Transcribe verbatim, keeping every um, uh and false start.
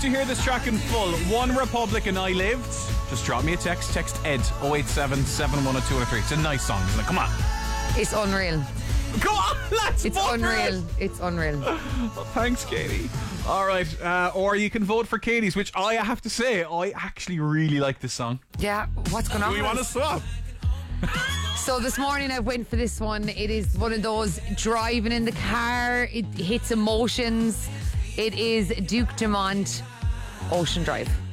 to hear this track in full, One Republic and I Lived, just drop me a text. Text Ed oh eight seven, seven one oh, two oh three. It's a nice song, isn't it? Come on. It's unreal. Come on, let's It's vote unreal. for it. It's unreal. Well, thanks, Katie. All right, uh, or you can vote for Katie's, which I have to say, I actually really like this song. Yeah, what's going on? Do we with want to us? swap? So this morning I went for this one. It is one of those driving in the car. It hits emotions. It is Duke Dumont, Ocean Drive.